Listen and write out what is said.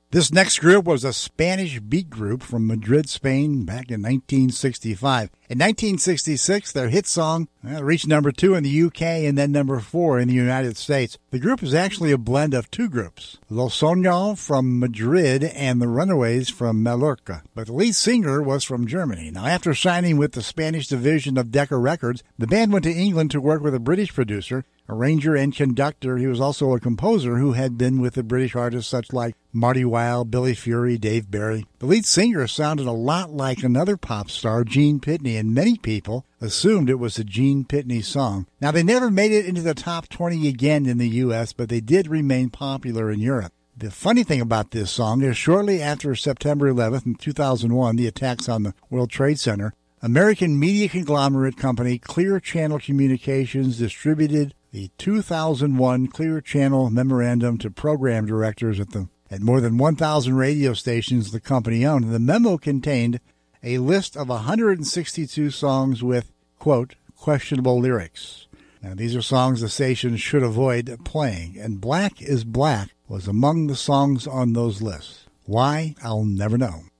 This next group was a Spanish beat group from Madrid, Spain, back in 1965. In 1966, their hit song reached number 2 in the UK and then number 4 in the United States. The group is actually a blend of two groups, Los Soños from Madrid and the Runaways from Mallorca. But the lead singer was from Germany. Now, after signing with the Spanish division of Decca Records, the band went to England to work with a British producer, arranger and conductor. He was also a composer who had been with the British artists such like Marty Wilde, Billy Fury, Dave Barry. The lead singer sounded a lot like another pop star, Gene Pitney, and many people assumed it was a Gene Pitney song. Now, they never made it into the top 20 again in the U.S., but they did remain popular in Europe. The funny thing about this song is shortly after September 11th in 2001, the attacks on the World Trade Center, American media conglomerate company Clear Channel Communications distributed the 2001 Clear Channel Memorandum to program directors at more than 1,000 radio stations the company owned. And the memo contained a list of 162 songs with, quote, questionable lyrics. Now, these are songs the station should avoid playing, and Black is Black was among the songs on those lists. Why? I'll never know.